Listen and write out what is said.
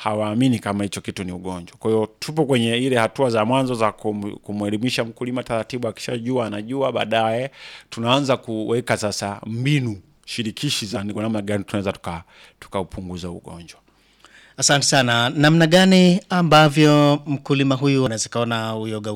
hawaamini kama hicho kitu ni ugonjwa. Kwa hiyo tupo kwenye ile hatua za mwanzo za kumwelimisha mkulima taratibu, akishajua anajua, baadaye tunaanza kuweka sasa mbinu shirikishi za namna gani tunaweza tukaupunguza ugonjwa. Asante sana. Namna gani ambavyo mkulima huyu anaweza kaona uyoga